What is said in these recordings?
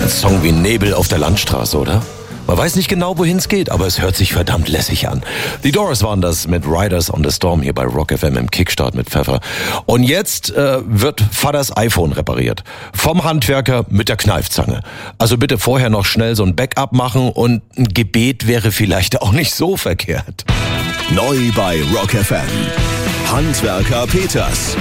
Ein Song wie Nebel auf der Landstraße, oder? Man weiß nicht genau, wohin es geht, aber es hört sich verdammt lässig an. Die Doors waren das mit Riders on the Storm hier bei Rock FM im Kickstart mit Pfeffer. Und jetzt wird Vaters iPhone repariert. Vom Handwerker mit der Kneifzange. Also bitte vorher noch schnell so ein Backup machen und ein Gebet wäre vielleicht auch nicht so verkehrt. Neu bei Rock FM. Handwerker Peters.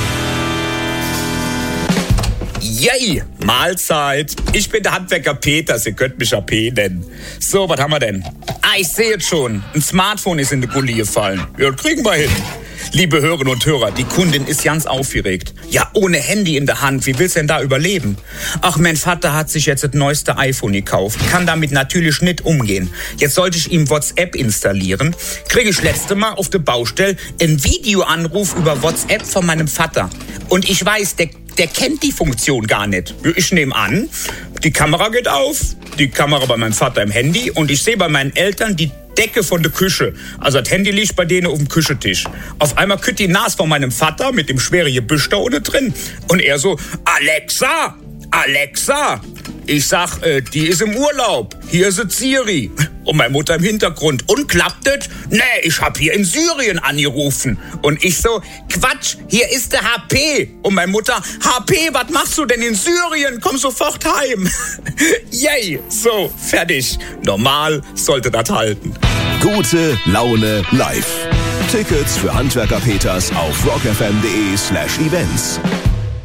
Yay, Mahlzeit. Ich bin der Handwerker Peters, ihr könnt mich AP nennen. So, was haben wir denn? Ich sehe jetzt schon. Ein Smartphone ist in die Gully gefallen. Ja, kriegen wir hin. Liebe Hörerinnen und Hörer, die Kundin ist ganz aufgeregt. Ja, ohne Handy in der Hand, wie willst du denn da überleben? Ach, mein Vater hat sich jetzt das neueste iPhone gekauft. Kann damit natürlich nicht umgehen. Jetzt sollte ich ihm WhatsApp installieren. Kriege ich letzte Mal auf der Baustelle einen Videoanruf über WhatsApp von meinem Vater. Und ich weiß, der kennt die Funktion gar nicht. Ich nehme an, die Kamera geht auf, die Kamera bei meinem Vater im Handy und ich sehe bei meinen Eltern die Decke von der Küche. Also das Handy liegt bei denen auf dem Küchentisch. Auf einmal kütt die Nase von meinem Vater mit dem schweren Gebüsch da unten drin. Und er so, Alexa! Ich sag, die ist im Urlaub. Hier ist Siri. Und meine Mutter im Hintergrund. Und klappt das? Nee, ich hab hier in Syrien angerufen. Und ich so, Quatsch, hier ist der HP. Und meine Mutter, HP, was machst du denn in Syrien? Komm sofort heim. Yay, so, fertig. Normal sollte das halten. Gute Laune live. Tickets für Handwerker Peters auf rockfm.de/events.